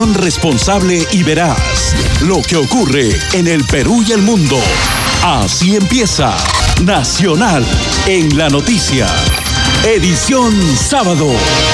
Responsable y veraz. Lo que ocurre en el Perú y el mundo. Así empieza Nacional en la Noticia. Edición sábado.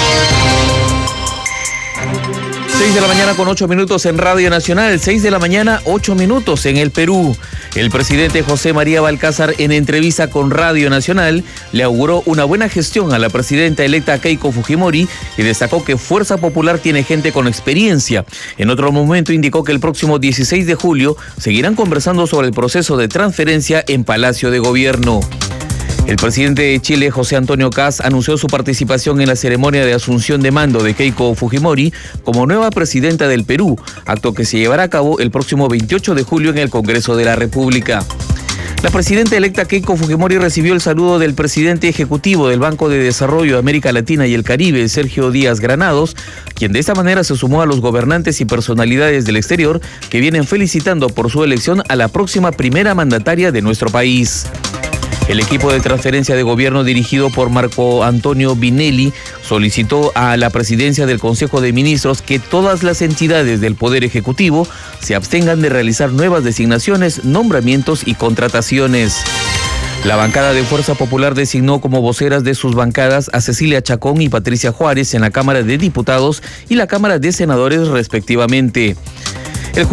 6 de la mañana con 8 minutos en Radio Nacional, 6 de la mañana 8 minutos en el Perú. El presidente José María Balcázar, en entrevista con Radio Nacional, le auguró una buena gestión a la presidenta electa Keiko Fujimori y destacó que Fuerza Popular tiene gente con experiencia. En otro momento indicó que el próximo 16 de julio seguirán conversando sobre el proceso de transferencia en Palacio de Gobierno. El presidente de Chile, José Antonio Kast, anunció su participación en la ceremonia de asunción de mando de Keiko Fujimori como nueva presidenta del Perú, acto que se llevará a cabo el próximo 28 de julio en el Congreso de la República. La presidenta electa Keiko Fujimori recibió el saludo del presidente ejecutivo del Banco de Desarrollo de América Latina y el Caribe, Sergio Díaz Granados, quien de esta manera se sumó a los gobernantes y personalidades del exterior que vienen felicitando por su elección a la próxima primera mandataria de nuestro país. El equipo de transferencia de gobierno dirigido por Marco Antonio Binelli solicitó a la presidencia del Consejo de Ministros que todas las entidades del Poder Ejecutivo se abstengan de realizar nuevas designaciones, nombramientos y contrataciones. La bancada de Fuerza Popular designó como voceras de sus bancadas a Cecilia Chacón y Patricia Juárez en la Cámara de Diputados y la Cámara de Senadores respectivamente.